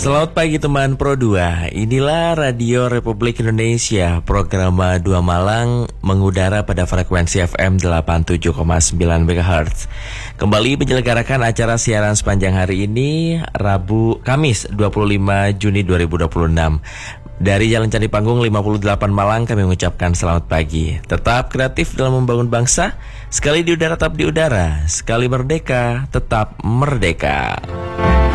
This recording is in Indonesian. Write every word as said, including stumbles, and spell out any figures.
Selamat pagi teman Pro dua. Inilah Radio Republik Indonesia. Program dua Malang mengudara pada frekuensi F M delapan puluh tujuh koma sembilan megahertz. Kembali menyelenggarakan acara siaran sepanjang hari ini, Rabu Kamis dua puluh lima Juni dua ribu dua puluh enam. Dari Jalan Candi Panggung lima puluh delapan Malang kami mengucapkan selamat pagi. Tetap kreatif dalam membangun bangsa. Sekali di udara tetap di udara, sekali merdeka tetap merdeka.